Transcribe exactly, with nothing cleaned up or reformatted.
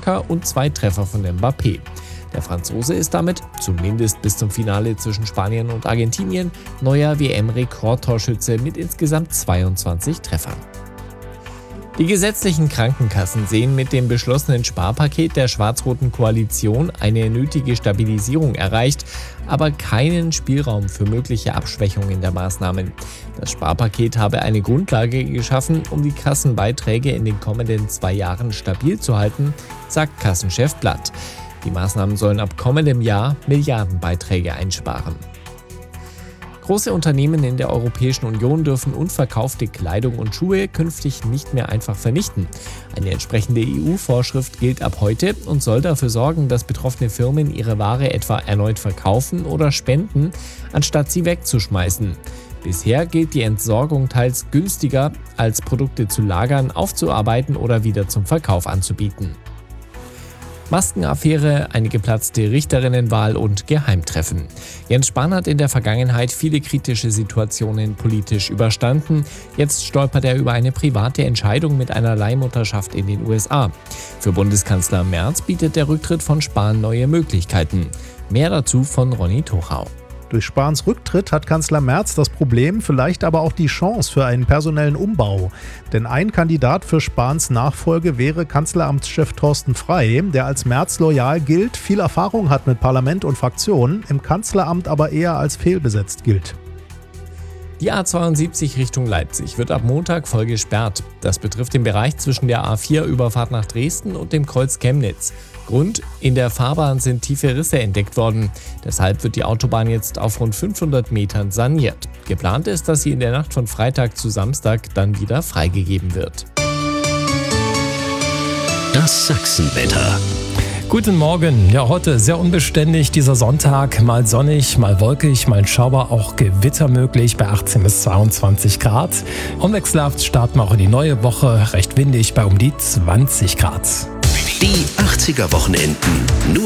Xhaka und zwei Treffer von Mbappé. Der Franzose ist damit, zumindest bis zum Finale zwischen Spanien und Argentinien, neuer W M-Rekordtorschütze mit insgesamt zweiundzwanzig Treffern. Die gesetzlichen Krankenkassen sehen mit dem beschlossenen Sparpaket der schwarz-roten Koalition eine nötige Stabilisierung erreicht, aber keinen Spielraum für mögliche Abschwächungen der Maßnahmen. Das Sparpaket habe eine Grundlage geschaffen, um die Kassenbeiträge in den kommenden zwei Jahren stabil zu halten, sagt Kassenchef Blatt. Die Maßnahmen sollen ab kommendem Jahr Milliardenbeiträge einsparen. Große Unternehmen in der Europäischen Union dürfen unverkaufte Kleidung und Schuhe künftig nicht mehr einfach vernichten. Eine entsprechende E U-Vorschrift gilt ab heute und soll dafür sorgen, dass betroffene Firmen ihre Ware etwa erneut verkaufen oder spenden, anstatt sie wegzuschmeißen. Bisher gilt die Entsorgung teils günstiger, als Produkte zu lagern, aufzuarbeiten oder wieder zum Verkauf anzubieten. Maskenaffäre, eine geplatzte Richterinnenwahl und Geheimtreffen. Jens Spahn hat in der Vergangenheit viele kritische Situationen politisch überstanden. Jetzt stolpert er über eine private Entscheidung mit einer Leihmutterschaft in den U S A. Für Bundeskanzler Merz bietet der Rücktritt von Spahn neue Möglichkeiten. Mehr dazu von Ronny Tochau. Durch Spahns Rücktritt hat Kanzler Merz das Problem, vielleicht aber auch die Chance für einen personellen Umbau. Denn ein Kandidat für Spahns Nachfolge wäre Kanzleramtschef Thorsten Frey, der als Merz loyal gilt, viel Erfahrung hat mit Parlament und Fraktionen, im Kanzleramt aber eher als fehlbesetzt gilt. Die A zweiundsiebzig Richtung Leipzig wird ab Montag voll gesperrt. Das betrifft den Bereich zwischen der A vier Überfahrt nach Dresden und dem Kreuz Chemnitz. Grund: in der Fahrbahn sind tiefe Risse entdeckt worden. Deshalb wird die Autobahn jetzt auf rund fünfhundert Metern saniert. Geplant ist, dass sie in der Nacht von Freitag zu Samstag dann wieder freigegeben wird. Das Sachsenwetter. Guten Morgen. Ja, heute sehr unbeständig dieser Sonntag. Mal sonnig, mal wolkig, mal ein Schauer, auch Gewitter möglich bei achtzehn bis zweiundzwanzig Grad. Unwechselhaft starten wir auch in die neue Woche. Recht windig bei um die zwanzig Grad. Die achtziger Wochenenden. Nur